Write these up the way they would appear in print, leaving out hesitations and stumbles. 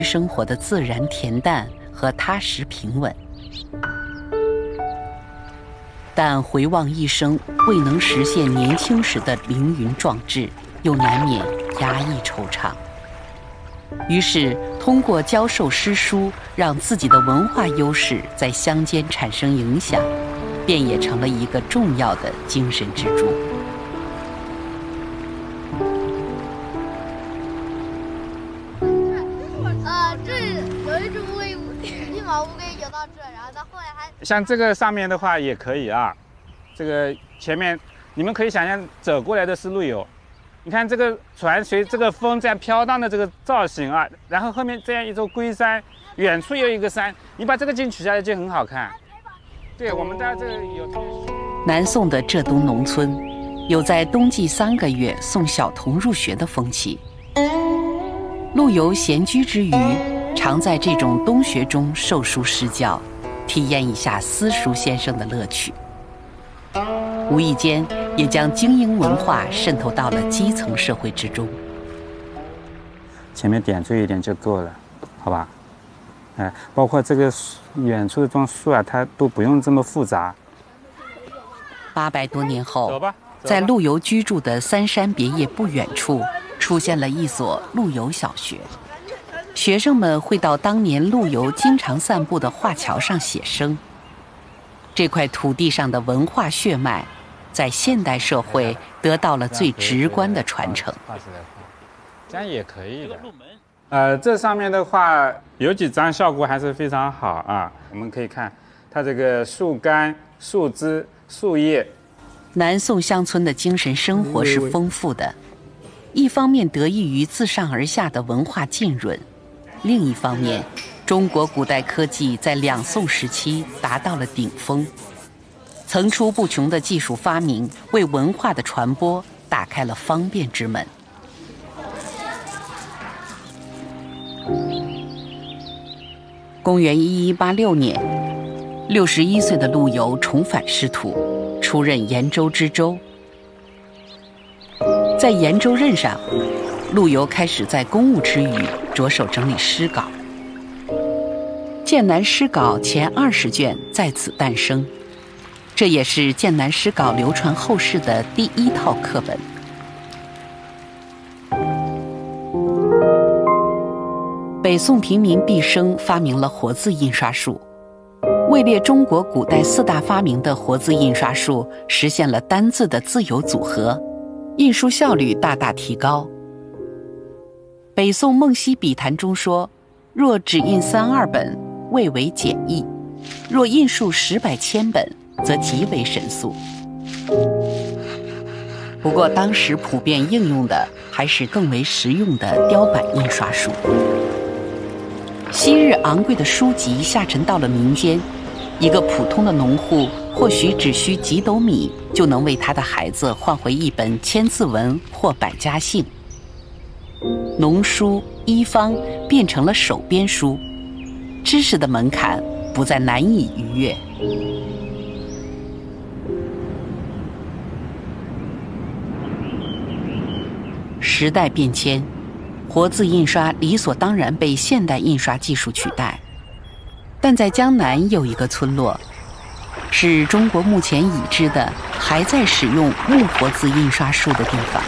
生活的自然恬淡和踏实平稳。但回望一生未能实现年轻时的凌云壮志，又难免压抑惆怅。于是通过教授诗书，让自己的文化优势在乡间产生影响，便也成了一个重要的精神支柱。 这有一只乌龟，一毛乌龟游到这，然后到后来还像这个上面的话也可以啊。这个前面你们可以想象走过来的是陆游，你看这个船随这个风这样飘荡的这个造型啊，然后后面这样一座龟山，远处有一个山，你把这个景取下来就很好看。对，我们在这个有。 南宋的浙东农村有在冬季3个月送小童入学的风气。陆游闲居之余，常在这种冬学中授书施教，体验一下私塾先生的乐趣。无意间也将精英文化渗透到了基层社会之中。 前面点缀一点就够了，好吧？包括这个远处的这种树啊，它都不用这么复杂。 800多年后，在陆游居住的三山别业不远处，出现了一所陆游小学。学生们会到当年陆游经常散步的画桥上写生。这块土地上的文化血脉，在现代社会得到了最直观的传承。 这样也可以的。这上面的话有几张效果还是非常好啊。我们可以看它这个树干、树枝、树叶。 南宋乡村的精神生活是丰富的，一方面得益于自上而下的文化浸润，另一方面，中国古代科技在两宋时期达到了顶峰，层出不穷的技术发明为文化的传播打开了方便之门。公元1186年，61岁的陆游重返仕途，出任延州知州。在延州任上，陆游开始在公务之余着手整理诗稿。剑南诗稿前20卷在此诞生，这也是剑南诗稿流传后世的第1套课本。北宋平民毕生发明了活字印刷术，位列中国古代4大发明的活字印刷术实现了单字的自由组合，印书效率大大提高。北宋梦溪笔谈中说，若只印3-2本，谓为简易；若印数10百千本，则极为神速。不过当时普遍应用的还是更为实用的雕版印刷术。昔日昂贵的书籍下沉到了民间，一个普通的农户或许只需几斗米，就能为他的孩子换回一本千字文或百家姓。农书、医方变成了手编书，知识的门槛不再难以逾越。时代变迁，活字印刷理所当然被现代印刷技术取代。但在江南有一个村落，是中国目前已知的还在使用木活字印刷术的地方。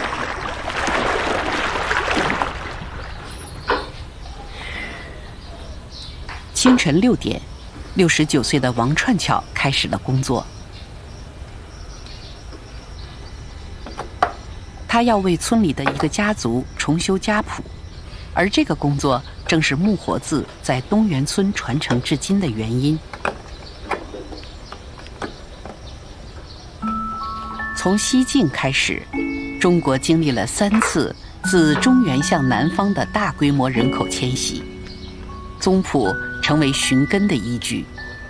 清晨6点，69岁的王串巧开始了工作。他要为村里的一个家族重修家谱，而这个工作正是木活字在东源村传承至今的原因。从西晋开始，中国经历了3次自中原向南方的大规模人口迁徙，宗谱成为寻根的依据。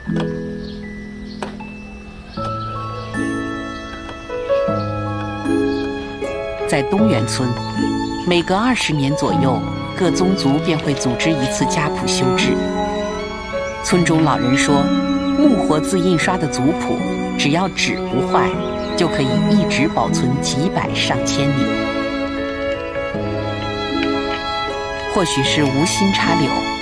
在东源村，每隔20年左右，各宗族便会组织一次家谱修制。村中老人说，木活字印刷的族谱，只要纸不坏，就可以一直保存几百上千年。或许是无心插柳，